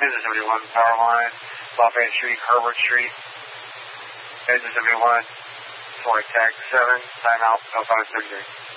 Engine 71, power line, Lafayette Street, Herbert Street. Engine 71, sorry, tag 7, timeout, 0533.